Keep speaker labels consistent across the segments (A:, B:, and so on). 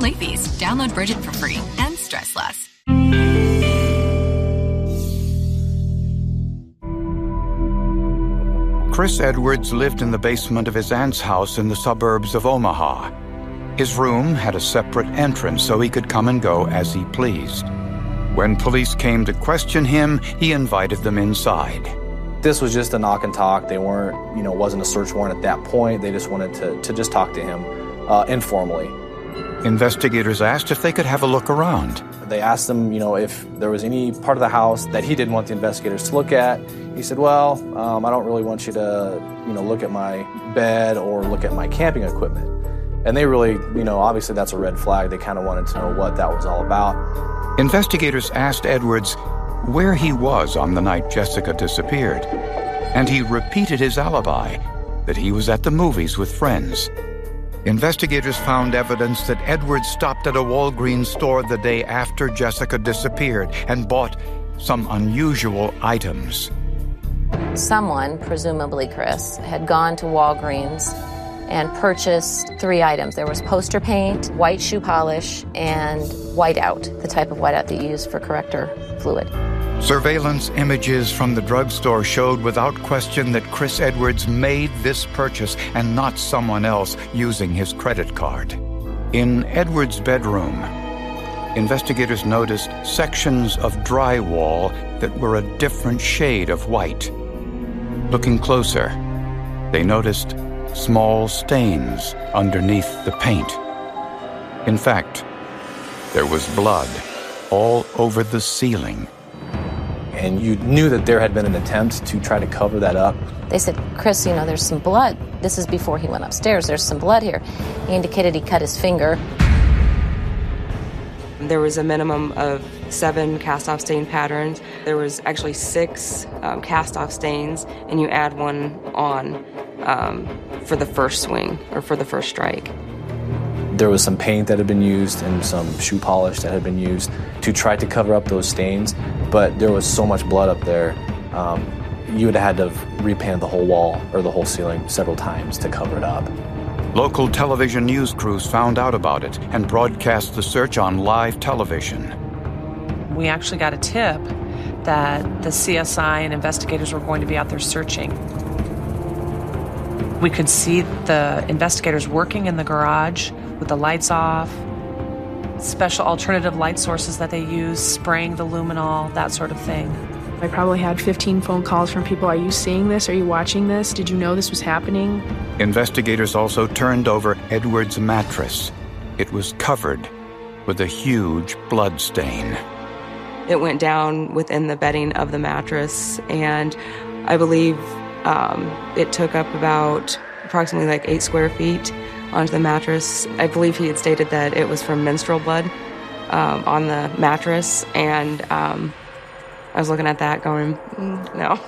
A: late-fees. Download Bridget for free and stress less.
B: Chris Edwards lived in the basement of his aunt's house in the suburbs of Omaha. His room had a separate entrance so he could come and go as he pleased. When police came to question him, he invited them inside.
C: This was just a knock and talk. They weren't, wasn't a search warrant at that point. They just wanted to just talk to him informally.
B: Investigators asked if they could have a look around.
C: They asked him, if there was any part of the house that he didn't want the investigators to look at. He said, well, I don't really want you to, look at my bed or look at my camping equipment. And they really, obviously that's a red flag. They kind of wanted to know what that was all about.
B: Investigators asked Edwards where he was on the night Jessica disappeared. And he repeated his alibi, that he was at the movies with friends. Investigators found evidence that Edwards stopped at a Walgreens store the day after Jessica disappeared and bought some unusual items.
D: Someone, presumably Chris, had gone to Walgreens and purchased 3 items. There was poster paint, white shoe polish, and whiteout, the type of whiteout that you use for corrector fluid.
B: Surveillance images from the drugstore showed without question that Chris Edwards made this purchase and not someone else using his credit card. In Edwards' bedroom, investigators noticed sections of drywall that were a different shade of white. Looking closer, they noticed small stains underneath the paint. In fact, there was blood all over the ceiling.
C: And you knew that there had been an attempt to try to cover that up.
D: They said, Chris, there's some blood. This is before he went upstairs. There's some blood here. He indicated he cut his finger.
E: There was a minimum of 7 cast-off stain patterns. There was actually 6 cast-off stains, and you add one on for the first swing or for the first strike.
C: There was some paint that had been used and some shoe polish that had been used to try to cover up those stains, but there was so much blood up there, you would have had to repaint the whole wall or the whole ceiling several times to cover it up.
B: Local television news crews found out about it and broadcast the search on live television.
F: We actually got a tip that the CSI and investigators were going to be out there searching. We could see the investigators working in the garage with the lights off, special alternative light sources that they use, spraying the luminol, that sort of thing.
G: I probably had 15 phone calls from people. Are you seeing this? Are you watching this? Did you know this was happening?
B: Investigators also turned over Edwards' mattress. It was covered with a huge blood stain.
E: It went down within the bedding of the mattress, and I believe it took up about approximately 8 square feet onto the mattress. I believe he had stated that it was from menstrual blood on the mattress, and I was looking at that going, no.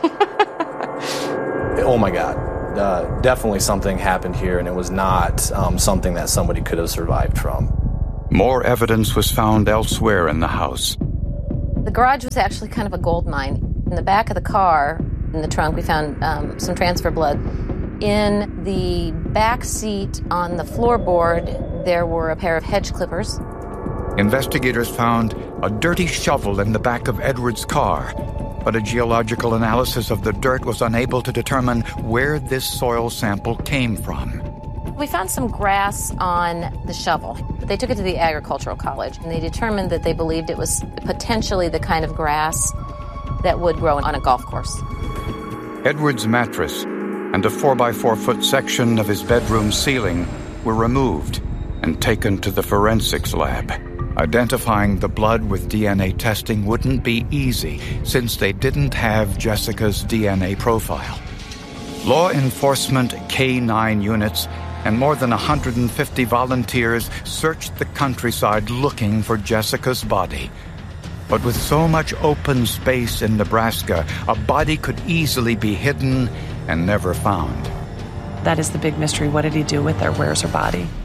C: Oh my God. Definitely something happened here, and it was not something that somebody could have survived from.
B: More evidence was found elsewhere in the house.
D: The garage was actually kind of a gold mine. In the back of the car, in the trunk, we found some transfer blood. In the back seat on the floorboard, there were a pair of hedge clippers.
B: Investigators found a dirty shovel in the back of Edwards' car, but a geological analysis of the dirt was unable to determine where this soil sample came from.
D: We found some grass on the shovel. They took it to the agricultural college, and they determined that they believed it was potentially the kind of grass that would grow on a golf course.
B: Edwards' mattress and a 4x4-foot section of his bedroom ceiling were removed and taken to the forensics lab. Identifying the blood with DNA testing wouldn't be easy since they didn't have Jessica's DNA profile. Law enforcement K-9 units and more than 150 volunteers searched the countryside looking for Jessica's body. But with so much open space in Nebraska, a body could easily be hidden and never found.
F: That is the big mystery. What did he do with her? Where's her body?